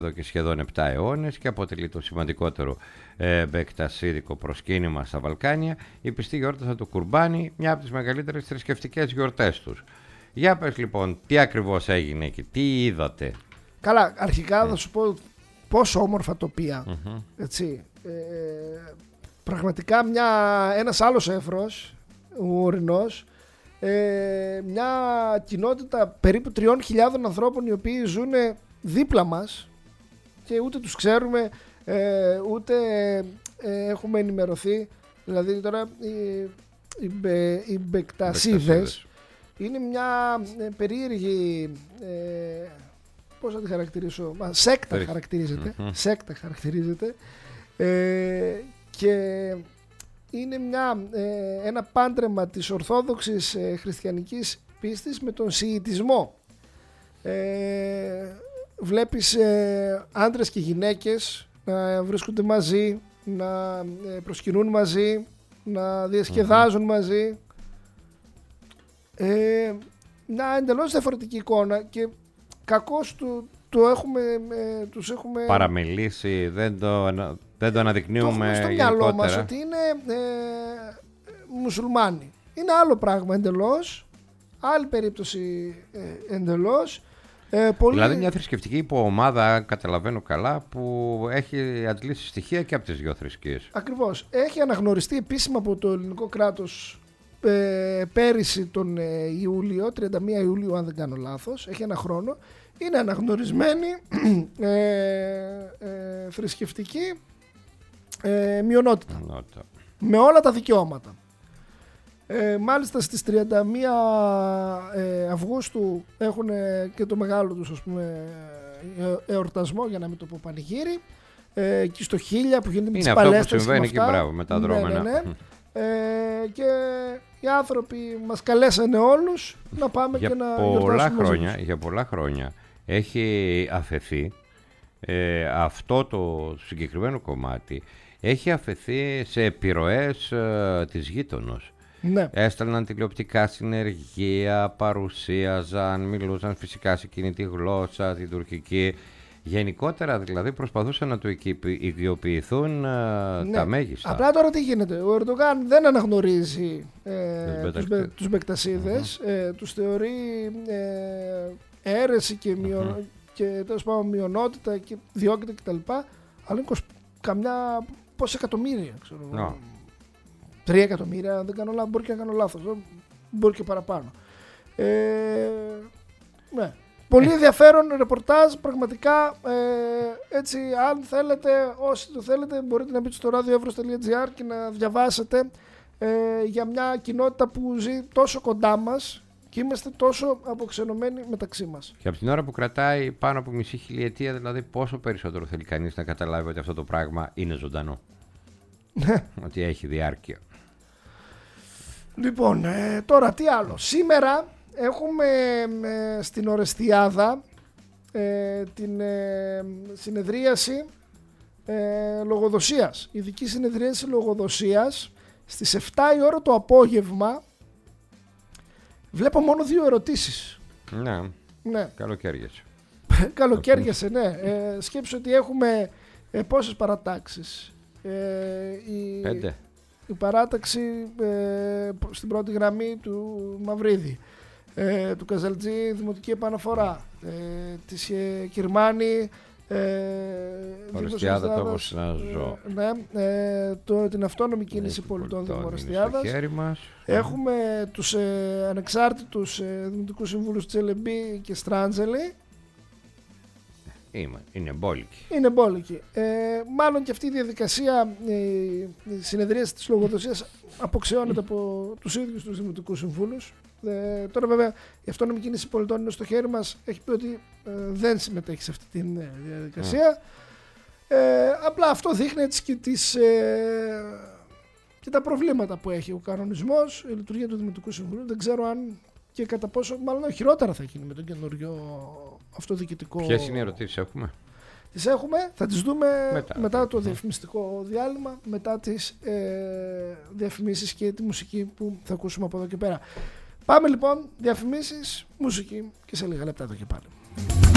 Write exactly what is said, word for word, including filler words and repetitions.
εδώ και σχεδόν επτά αιώνες και αποτελεί το σημαντικότερο ε, μπεκτασίδικο προσκύνημα στα Βαλκάνια. Η πιστοί γιόρτασαν το Κουρμπάνι, μια από τις μεγαλύτερες θρησκευτικές γιορτές τους. Για πες λοιπόν, τι ακριβώς έγινε εκεί, τι είδατε? Καλά, αρχικά θα σου πω πόσο όμορφα τοπία. Mm-hmm. Έτσι. Ε, πραγματικά μια, ένας άλλος Εύρος, ο ορεινός, ε, μια κοινότητα περίπου τριών χιλιάδων ανθρώπων οι οποίοι ζουν δίπλα μας και ούτε τους ξέρουμε, ε, ούτε ε, έχουμε ενημερωθεί. Δηλαδή τώρα οι, οι, μπε, οι μπεκτασίδες είναι μια ε, περίεργη, ε, πώς θα τη χαρακτηρίσω, μα, σέκτα Περί... χαρακτηρίζεται, mm-hmm. σέκτα χαρακτηρίζεται ε, και είναι μια, ε, ένα πάντρεμα της ορθόδοξης ε, χριστιανικής πίστης με τον σιητισμό. Ε, βλέπεις ε, άντρες και γυναίκες να βρίσκονται μαζί, να ε, προσκυνούν μαζί, να διασκεδάζουν mm-hmm. μαζί. Ε, μια εντελώς διαφορετική εικόνα και κακώς του, το έχουμε, ε, τους έχουμε παραμελήσει, δεν το, δεν το αναδεικνύουμε. Το έχουμε στο μυαλό μας ότι είναι ε, μουσουλμάνοι. Είναι άλλο πράγμα εντελώς, άλλη περίπτωση ε, εντελώς. Ε, πολύ... Δηλαδή μια θρησκευτική υποομάδα, καταλαβαίνω καλά, που έχει αντλήσει στοιχεία και από τις δύο θρησκείες. Ακριβώς. Έχει αναγνωριστεί επίσημα από το ελληνικό κράτος ε, πέρυσι τον ε, Ιούλιο, τριάντα μία Ιουλίου αν δεν κάνω λάθος, έχει ένα χρόνο. Είναι αναγνωρισμένη ε, ε, θρησκευτική ε, μειονότητα. Μειονότητα. Με όλα τα δικαιώματα. Ε, μάλιστα στις τριάντα μία ε, Αυγούστου έχουν και το μεγάλο τους, ας πούμε, ε, εορτασμό, για να μην το πω πανηγύρι, ε, και στο χίλια που γίνεται με τις παλέστρες. Είναι αυτό που συμβαίνει και, και μπράβο με τα δρόμενα. Ναι, ναι, ναι. Ε, και οι άνθρωποι μας καλέσανε όλους να πάμε για και να πολλά γιορτάσουμε χρόνια, για πολλά χρόνια έχει αφαιθεί ε, αυτό το συγκεκριμένο κομμάτι, έχει αφαιθεί σε επιρροές ε, της γείτονος. Ναι. Έστελναν τηλεοπτικά συνεργεία, παρουσίαζαν, μιλούσαν φυσικά σε εκείνη τη γλώσσα, την τουρκική. Γενικότερα δηλαδή προσπαθούσαν να του ιδιοποιηθούν ναι. τα μέγιστα. Απλά τώρα τι γίνεται, ο Ερντογάν δεν αναγνωρίζει ε, τους, μπε, τους μπεκτασίδες, mm-hmm. ε, τους θεωρεί ε, αίρεση και, μειον, mm-hmm. και τέλος πάντων μειονότητα και διώκεται κτλ. Αλλά είναι καμιά πόσα εκατομμύρια, ξέρω no. Τρία εκατομμύρια, δεν κάνω λάθος, μπορεί και να κάνω λάθος, μπορεί και παραπάνω. Ε, ναι. Πολύ ενδιαφέρον ρεπορτάζ, πραγματικά, ε, έτσι, αν θέλετε, όσοι το θέλετε, μπορείτε να μπείτε στο radio evros τελεία gr και να διαβάσετε ε, για μια κοινότητα που ζει τόσο κοντά μας και είμαστε τόσο αποξενωμένοι μεταξύ μας. Και από την ώρα που κρατάει πάνω από μισή χιλιετία, δηλαδή πόσο περισσότερο θέλει κανείς να καταλάβει ότι αυτό το πράγμα είναι ζωντανό. Ότι έχει διάρκεια. Λοιπόν, ε, τώρα τι άλλο. Σήμερα έχουμε ε, στην Ορεστιάδα ε, την ε, συνεδρίαση ε, λογοδοσίας. Ειδική συνεδρίαση λογοδοσίας στις επτά η ώρα το απόγευμα. Βλέπω μόνο δύο ερωτήσεις. Ναι, ναι. Καλοκαίριασε. Καλοκαίριασε, ναι. Ε, σκέψου ότι έχουμε ε, πόσες παρατάξεις. Ε, η, Πέντε. Η παράταξη ε, στην πρώτη γραμμή του Μαυρίδη, ε, του Καζαλτζή Δημοτική Επαναφορά, ε, της ε, Κυρμάνη Ορεστιάδα τόπος να ζω. Ναι, ε, το, την αυτόνομη κίνηση πολιτών Δήμου Ορεστιάδας. Έχουμε τους ε, ανεξάρτητους ε, δημοτικούς συμβούλους Τσελεμπή και Στράντζελη. Είμαι, είναι μπόλικη. Είναι μπόλικη. Ε, μάλλον και αυτή η διαδικασία, ε, η συνεδρίαση της λογοδοσίας αποξεώνεται από τους ίδιους τους δημοτικούς συμβούλους. Ε, τώρα βέβαια η αυτόνομη κίνηση πολιτών είναι στο χέρι μας, έχει πει ότι ε, δεν συμμετέχει σε αυτή τη ε, διαδικασία. Ε, απλά αυτό δείχνει έτσι και, τις, ε, και τα προβλήματα που έχει ο κανονισμός, η λειτουργία του Δημοτικού Συμβουλίου. Δεν ξέρω αν και κατά πόσο, μάλλον χειρότερα θα γίνει με τον καινούριο αυτοδιοικητικό. Ποιες είναι οι ερωτήσεις έχουμε? Τις έχουμε, θα τις δούμε μετά, μετά το διαφημιστικό διάλειμμα, μετά τις ε, διαφημίσεις και τη μουσική που θα ακούσουμε από εδώ και πέρα. Πάμε λοιπόν, διαφημίσεις, μουσική και σε λίγα λεπτά εδώ και πάλι.